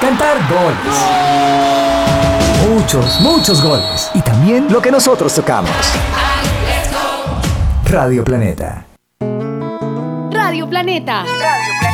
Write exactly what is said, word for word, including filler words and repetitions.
cantar goles. Muchos, muchos goles. Y también lo que nosotros tocamos. Radio Planeta. Radio Planeta. Radio Planeta.